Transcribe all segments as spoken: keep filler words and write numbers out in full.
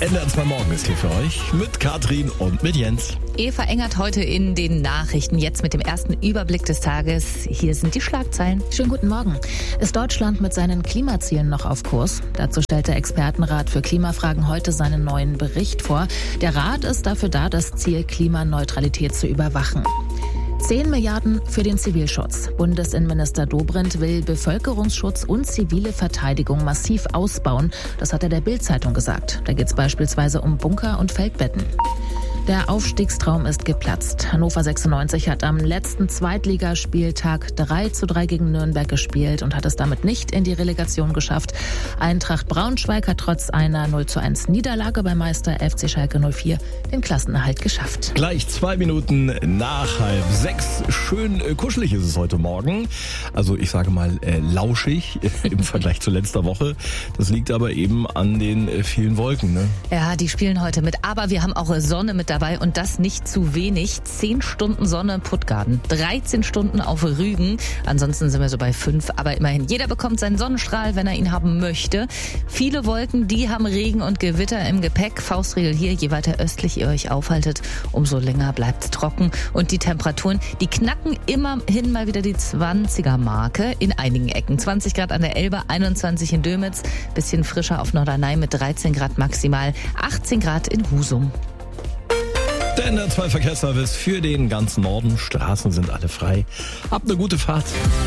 N D R zwei Morgen ist hier für euch mit Katrin und mit Jens. Eva Engert heute in den Nachrichten, jetzt mit dem ersten Überblick des Tages. Hier sind die Schlagzeilen. Schönen guten Morgen. Ist Deutschland mit seinen Klimazielen noch auf Kurs? Dazu stellt der Expertenrat für Klimafragen heute seinen neuen Bericht vor. Der Rat ist dafür da, das Ziel Klimaneutralität zu überwachen. zehn Milliarden für den Zivilschutz. Bundesinnenminister Dobrindt will Bevölkerungsschutz und zivile Verteidigung massiv ausbauen. Das hat er der Bild-Zeitung gesagt. Da geht es beispielsweise um Bunker und Feldbetten. Der Aufstiegstraum ist geplatzt. Hannover sechsundneunzig hat am letzten Zweitligaspieltag drei zu drei gegen Nürnberg gespielt und hat es damit nicht in die Relegation geschafft. Eintracht Braunschweig hat trotz einer null zu eins Niederlage bei Meister F C Schalke null vier den Klassenerhalt geschafft. Gleich zwei Minuten nach halb sechs. Schön äh, kuschelig ist es heute Morgen. Also ich sage mal äh, lauschig im Vergleich zu letzter Woche. Das liegt aber eben an den äh, vielen Wolken. Ne? Ja, die spielen heute mit. Aber wir haben auch Sonne mit dabei und das nicht zu wenig. Zehn Stunden Sonne in Puttgarden, dreizehn Stunden auf Rügen. Ansonsten sind wir so bei fünf. Aber immerhin, jeder bekommt seinen Sonnenstrahl, wenn er ihn haben möchte. Viele Wolken, die haben Regen und Gewitter im Gepäck. Faustregel hier, je weiter östlich ihr euch aufhaltet, umso länger bleibt es trocken. Und die Temperaturen, die knacken immerhin mal wieder die zwanziger-Marke in einigen Ecken. zwanzig Grad an der Elbe, einundzwanzig in Dömitz, bisschen frischer auf Norderney mit dreizehn Grad maximal, achtzehn Grad in Husum. Der N D R zwei Verkehrsservice für den ganzen Norden. Straßen sind alle frei. Habt eine gute Fahrt.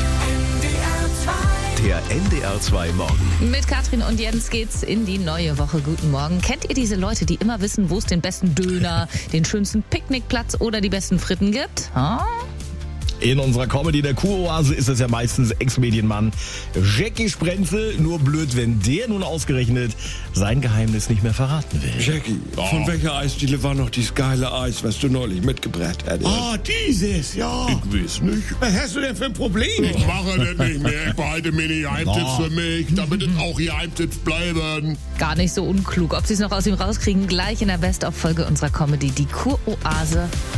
Der N D R zwei Morgen. Mit Katrin und Jens geht's in die neue Woche. Guten Morgen. Kennt ihr diese Leute, die immer wissen, wo es den besten Döner, den schönsten Picknickplatz oder die besten Fritten gibt? Hm? In unserer Comedy der Kuroase ist es ja meistens Ex-Medienmann Jackie Sprenzel. Nur blöd, wenn der nun ausgerechnet sein Geheimnis nicht mehr verraten will. Jackie, oh. von welcher Eisdiele war noch dieses geile Eis, was du neulich mitgebracht hattest? Ah, dieses, ja. Ich weiß nicht. Was hast du denn für ein Problem? Ich mache das nicht mehr. Ich behalte mir die Geheimtipps Oh. für mich, damit es auch Geheimtipps bleiben. Gar nicht so unklug. Ob sie es noch aus ihm rauskriegen, gleich in der Best-of-Folge unserer Comedy, die Kuroase.